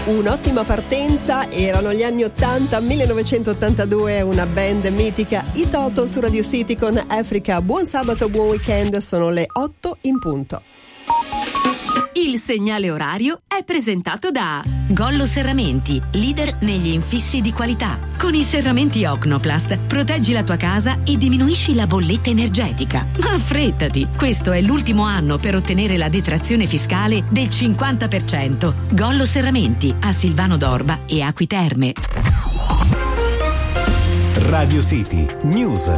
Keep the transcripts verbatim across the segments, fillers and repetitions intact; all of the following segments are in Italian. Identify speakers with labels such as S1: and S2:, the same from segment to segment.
S1: Un'ottima partenza, erano gli anni ottanta, millenovecentottantadue, una band mitica, i Toto su Radio City con Africa. Buon sabato, buon weekend, sono le otto in punto.
S2: Il segnale orario è presentato da Gollo Serramenti, leader negli infissi di qualità. Con i serramenti Ocnoplast proteggi la tua casa e diminuisci la bolletta energetica. Ma affrettati, questo è l'ultimo anno per ottenere la detrazione fiscale del cinquanta per cento. Gollo Serramenti a Silvano d'Orba e Acqui Terme.
S3: Radio City News.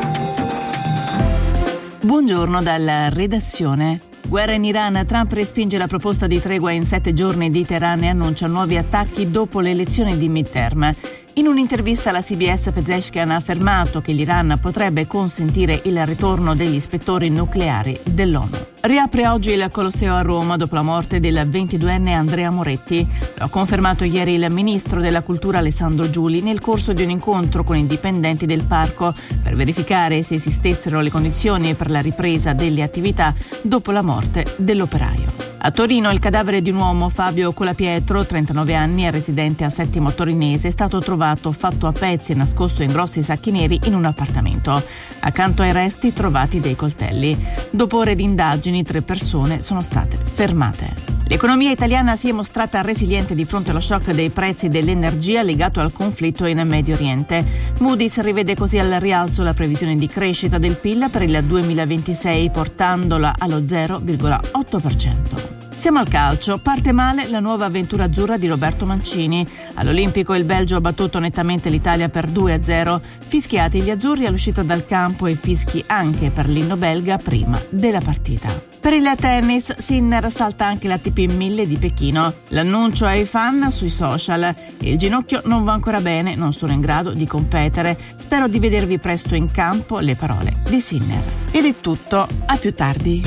S4: Buongiorno dalla redazione. Guerra in Iran, Trump respinge la proposta di tregua in sette giorni di Teheran e annuncia nuovi attacchi dopo le elezioni di midterm. In un'intervista alla C B S, Pezeshkian ha affermato che l'Iran potrebbe consentire il ritorno degli ispettori nucleari dell'ONU. Riapre oggi il Colosseo a Roma dopo la morte del ventiduenne Andrea Moretti. Lo ha confermato ieri il ministro della Cultura Alessandro Giuli nel corso di un incontro con i dipendenti del parco per verificare se esistessero le condizioni per la ripresa delle attività dopo la morte dell'operaio. A Torino il cadavere di un uomo, Fabio Colapietro, trentanove anni e residente a Settimo Torinese, è stato trovato fatto a pezzi e nascosto in grossi sacchi neri in un appartamento. Accanto ai resti trovati dei coltelli. Dopo ore di indagini, tre persone sono state fermate. L'economia italiana si è mostrata resiliente di fronte allo shock dei prezzi dell'energia legato al conflitto in Medio Oriente. Moody's rivede così al rialzo la previsione di crescita del P I L per il duemilaventisei, portandola allo zero virgola otto per cento. Siamo al calcio. Parte male la nuova avventura azzurra di Roberto Mancini. All'Olimpico il Belgio ha battuto nettamente l'Italia per due a zero. Fischiati gli azzurri all'uscita dal campo e fischi anche per l'inno belga prima della partita. Per il tennis, Sinner salta anche l'A T P mille di Pechino. L'annuncio ai fan sui social. Il ginocchio non va ancora bene, non sono in grado di competere. Spero di vedervi presto in campo, le parole di Sinner. Ed è tutto, a più tardi.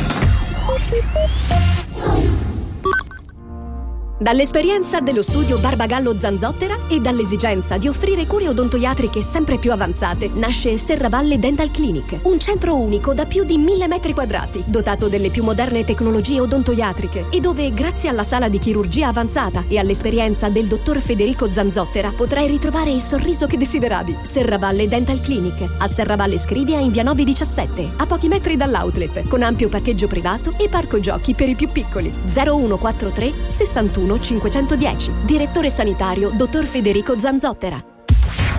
S5: Dall'esperienza dello studio Barbagallo Zanzottera e dall'esigenza di offrire cure odontoiatriche sempre più avanzate, nasce Serravalle Dental Clinic, un centro unico da più di mille metri quadrati, dotato delle più moderne tecnologie odontoiatriche e dove, grazie alla sala di chirurgia avanzata e all'esperienza del dottor Federico Zanzottera, potrai ritrovare il sorriso che desideravi. Serravalle Dental Clinic, a Serravalle Scrivia in via nove diciassette, a pochi metri dall'outlet, con ampio parcheggio privato e parco giochi per i più piccoli. zero uno quattro tre sessantuno cinquecentodieci. Direttore sanitario dottor Federico Zanzottera.